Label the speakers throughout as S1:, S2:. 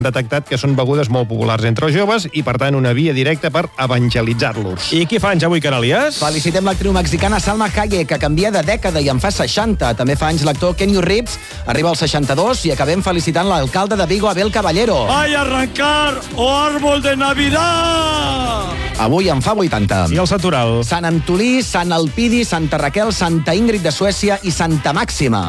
S1: detectat que són begudes molt populars entre els joves i, per tant, una via directa per evangelitzar-los.
S2: I qui fa anys avui, Canalies?
S3: Felicitem l'actriu mexicana Salma Hayek, que canvia de dècada i en fa 60. També fa anys l'actor Keanu Reeves, arriba als 62, i acabem felicitant l'alcalde de Vigo, Abel Caballero.
S4: ¡Ay, arrancar o árbol de Navidad!
S3: Avui en fa 80.
S2: I el Santoral?
S3: Sant Antolí, Sant Elpidi, Santa Raquel, Santa Ingrid de Suècia i Santa Màxima.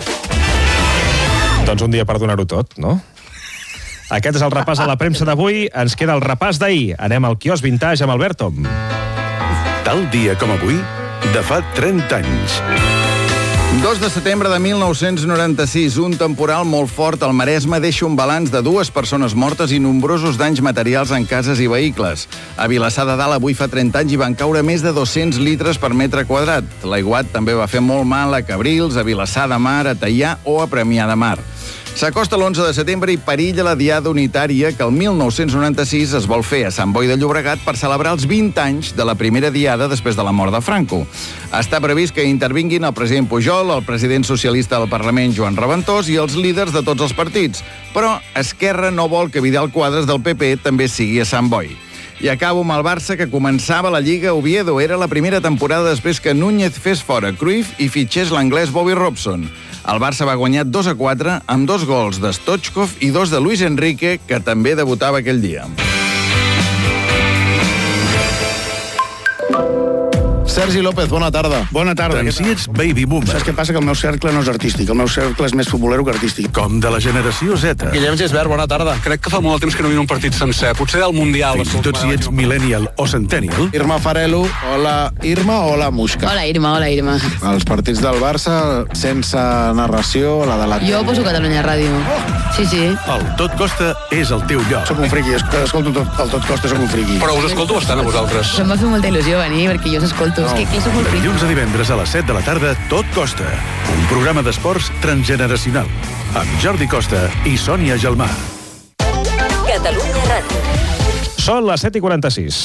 S2: Doncs un dia per donar-ho tot, no? Aquest és el repàs a la premsa d'avui. Ens queda el repàs d'ahir. Anem al quiosc Vintage amb Albert Tom.
S5: Tal dia com avui, de fa 30 anys.
S6: 2 de setembre de 1996, un temporal molt fort al Maresme deixa un balanç de 2 persones mortes i nombrosos danys materials en cases i vehicles. A Vilassar de Dalt avui fa 30 anys hi van caure més de 200 litres per metre quadrat. L'aiguat també va fer molt mal a Cabrils, a Vilassar de Mar, a Teià o a Premià de Mar. S'acosta l'11 de setembre i perilla la Diada Unitària que el 1996 es vol fer a Sant Boi de Llobregat per celebrar els 20 anys de la primera Diada després de la mort de Franco. Està previst que intervinguin el president Pujol, el president socialista del Parlament Joan Reventós i els líders de tots els partits. Però Esquerra no vol que Vidal Quadras del PP també sigui a Sant Boi. I acabo amb el Barça, que començava la Lliga Oviedo. Era la primera temporada després que Núñez fes fora Cruyff i fitxés l'anglès Bobby Robson. El Barça va guanyar 2-4 amb 2 gols de Stoichkov i 2 de Luis Enrique, que també debutava aquell dia.
S7: Sergi López, bona tarda.
S8: Bona tarda.
S5: Tant si ets baby boomer.
S8: Saps què passa? Que el meu cercle no és artístic. El meu cercle és més futbolero que artístic.
S5: Com de la generació Z.
S7: Guillem Gisbert, bona tarda.
S9: Crec que fa molt temps que no miro un partit sencer. Potser del Mundial.
S5: Fins i tot si ets millennial o centennial.
S7: Irma Farelo, hola Irma, hola Muixca.
S10: Hola Irma, hola Irma.
S7: Els partits del Barça, sense narració, la de la...
S10: Jo poso Catalunya Ràdio. Sí, sí.
S5: El Tot Costa és el teu lloc.
S8: Soc un friqui, escolto el Tot Costa, soc un friqui.
S9: Però us escolto bastant a vosaltres.
S10: Em va fer molta il·lusió venir, perquè jo us escolto. És que soc molt friqui.
S5: Dilluns a divendres a les 7 de la tarda, Tot Costa. Un programa d'esports transgeneracional. Amb Jordi Costa i Sònia Gelmà.
S11: Catalunya Ràdio.
S2: Són les 7:46.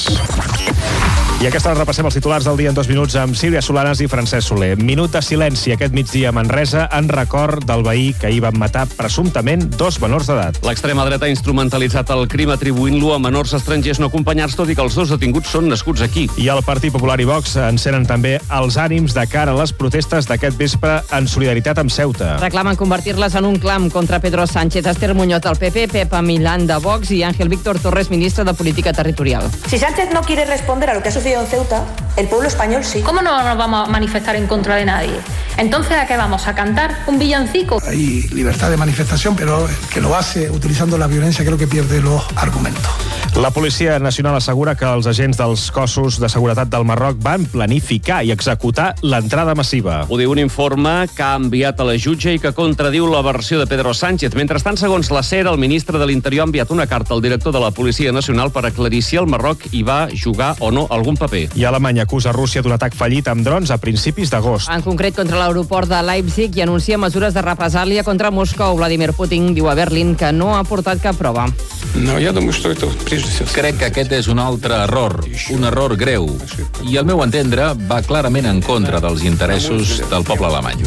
S2: I aquesta hora repassem els titulars del dia en 2 minuts amb Sílvia Solanas i Francesc Soler. Minut de silenci aquest migdia a Manresa en record del veí que ahir van matar presumptament 2 menors d'edat.
S12: L'extrema dreta ha instrumentalitzat el crim atribuint-lo a menors estrangers no acompanyats, tot i que els 2 detinguts són nascuts aquí.
S2: I el Partit Popular i Vox encenen també els ànims de cara a les protestes d'aquest vespre en solidaritat amb Ceuta.
S13: Reclamen convertir-les en un clam contra Pedro Sánchez, Esther Muñoz del PP, Pepa Milán de Vox y Ángel Víctor Torres, ministro de Política Territorial.
S14: Si Sánchez no quiere responder a lo que ha sucedido en Ceuta, el pueblo español sí.
S15: ¿Cómo no nos vamos a manifestar en contra de nadie? Entonces, ¿a qué vamos? ¿A cantar un villancico?
S16: Hay libertad de manifestación, pero el que lo hace utilizando la violencia creo que pierde los argumentos.
S2: La Policia Nacional assegura que els agents dels cossos de seguretat del Marroc van planificar i executar l'entrada massiva.
S12: Ho diu un informe que ha enviat a la jutge i que contradiu la versió de Pedro Sánchez. Mentrestant, segons la SER, el ministre de l'Interior ha enviat una carta al director de la Policia Nacional per aclarir si el Marroc hi va jugar o no algun paper.
S2: I Alemanya acusa Rússia d'un atac fallit amb drons a principis d'agost.
S13: En concret contra l'aeroport de Leipzig i anuncia mesures de represàlia contra Moscou. Vladimir Putin diu a Berlín que no ha portat cap prova.
S9: No, я думаю, что это прежде всего...
S17: Crec que aquest és un altre error, un error greu, i al meu entendre va clarament en contra dels interessos del poble alemany.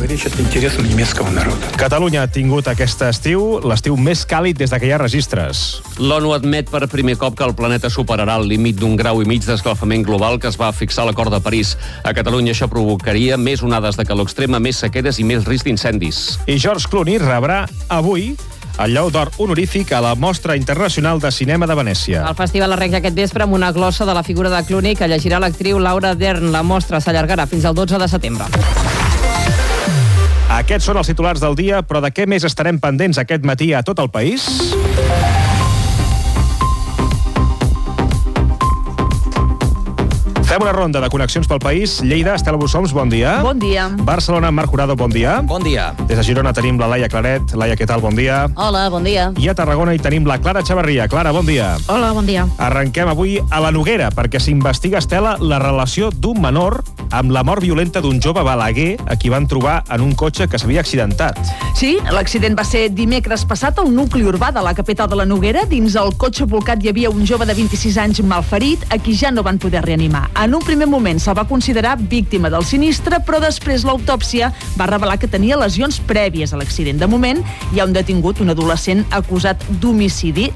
S2: Catalunya ha tingut aquest estiu, l'estiu més càlid des que hi ha registres.
S12: L'ONU admet per primer cop que el planeta superarà el límit d'1,5 graus d'escalfament global que es va fixar a l'Acord de París. A Catalunya això provocaria més onades de calor extrema, més sequeres i més risc d'incendis.
S2: I George Clooney rebrà avui el Lleó d'Or honorífic a la Mostra Internacional de Cinema de Venècia.
S13: El festival arrenca aquest vespre amb una glossa de la figura de Clooney que llegirà l'actriu Laura Dern. La mostra s'allargarà fins al 12 de setembre.
S2: Aquests són els titulars del dia, però de què més estarem pendents aquest matí a tot el país? Fem una ronda de connexions pel país. Lleida, Estela Bussoms, bon dia.
S18: Bon dia.
S2: Barcelona, Marc Jurado, bon dia.
S3: Bon dia.
S2: Des de Girona tenim la Laia Claret. Laia, què tal? Bon dia.
S18: Hola, bon dia.
S2: I a Tarragona hi tenim la Clara Chavarria. Clara, bon dia.
S18: Hola, bon dia.
S2: Arrenquem avui a la Noguera, perquè s'investiga, Estela, la relació d'un menor amb la mort violenta d'un jove balaguer a qui van trobar en un cotxe que s'havia accidentat.
S18: Sí, l'accident va ser dimecres passat al nucli urbà de la capital de la Noguera. Dins el cotxe volcat hi havia un jove de 26 anys malferit, a qui ja no van poder reanimar. En un primer moment se'l va considerar víctima del sinistre, però després l'autòpsia va revelar que tenia lesions prèvies a l'accident. De moment, hi ha un detingut, un adolescent acusat d'homicidi.